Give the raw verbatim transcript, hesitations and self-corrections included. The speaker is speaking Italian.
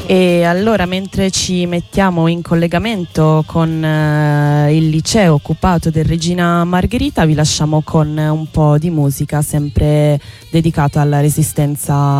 E allora, mentre ci mettiamo in collegamento con eh, il liceo occupato del Regina Margherita, vi lasciamo con un po' di musica sempre dedicata alla resistenza